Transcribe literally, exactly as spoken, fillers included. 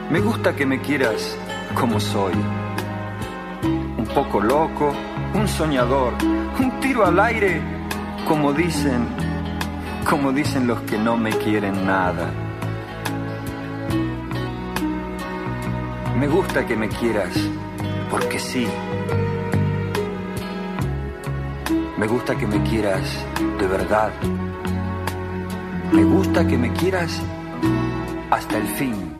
Me gusta que me quieras como soy. Un poco loco, un soñador, un tiro al aire, como dicen, como dicen los que no me quieren nada. Me gusta que me quieras porque sí. Me gusta que me quieras de verdad. Me gusta que me quieras hasta el fin.